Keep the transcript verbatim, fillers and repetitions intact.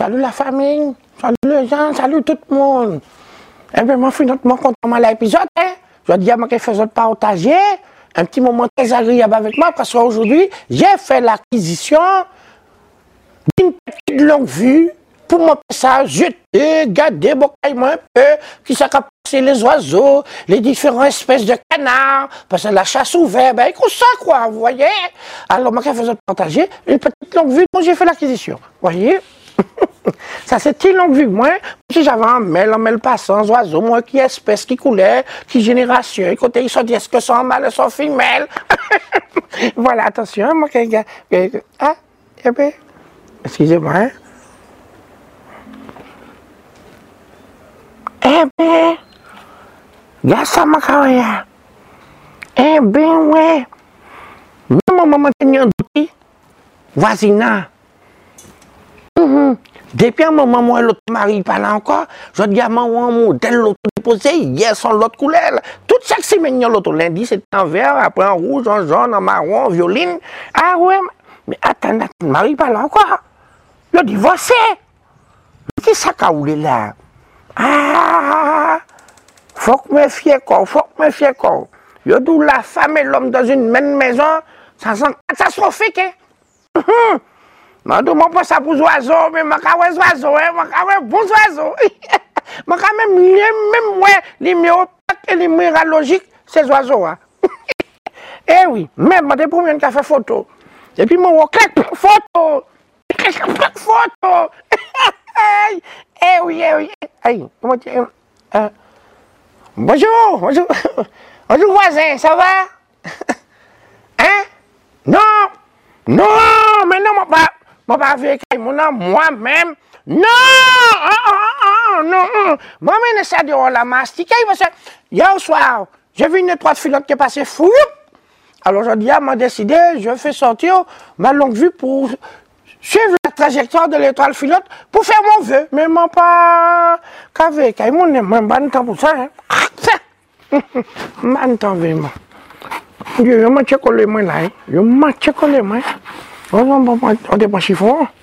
salut la famille, salut les gens, salut tout le monde. Eh bien, moi, finalement, content de l'épisode, hein. Je dis à moi que je faisais partager un petit moment très agréable avec moi parce qu'aujourd'hui, j'ai fait l'acquisition d'une petite longue vue pour mon ça, jeter, garder, moi un peu, qui s'est passé les oiseaux, les différentes espèces de canards, parce que la chasse ouverte, ben, écoute ça, quoi, vous voyez. Alors, moi, je faisais partager une petite longue vue dont j'ai fait l'acquisition, vous voyez. Ça, c'est une longue vue. Moi, si j'avais un mail, un mail passant, oiseaux, moi, qui espèce, qui coulait, qui génération, écoutez, ils sont dit, est-ce que sont mâles, sont femelles? Voilà, attention, moi, que, que, ah, eh bien, excusez-moi, hein. Eh bien, regarde ça, ma carrière. Eh bien, ouais. Maman, maman, tenir un outil. Voisinage. Mm-hmm. Depuis un moment, moi, l'autre mari parle encore, je dis à maman, mon modèle, l'autre déposé, hier, son l'autre couleur. Tout chaque semaine, l'autre lundi, c'est en vert, après en rouge, en jaune, en marron, en violine. Ah ouais, mais attends, le mari parle encore. Le divorcé. Qu'est-ce que ça a roulé là? Ah, faut que me fie quoi, faut que me fie quoi. Je dis la femme et l'homme dans une même maison, ça sent catastrophique, hein? Je dis, je pense ça pour les oiseaux, mais je ne sais pas les oiseaux, je ne sais pas les bons oiseaux. Je ne sais même même les myopathes et les minéralogiques, ces oiseaux. Eh oui, même je pour une café photo. Et puis, je clique photo. Photo. Eh oui, eh oui. Hey, comment tu euh, bonjour, bonjour. Bonjour voisin, ça va? Hein? Non, non, mais non, mon papa, mon papa avec moi-même. Non, ah, ah, ah, non, moi-même, ça de la mastiquer parce que hier soir, j'ai vu une étoile filante qui est passée fou. Alors, je dis, ah, m'a décidé, je fais sortir ma longue vue pour suivre la trajectoire de l'étoile filante pour faire mon vœu. Mais mon pas qu'avec, il m'a dit, je ne temps pour ça. Je ne temps vraiment. Je m'en check les mains là. Je m'en check les mains. On ne peut pas chiffon.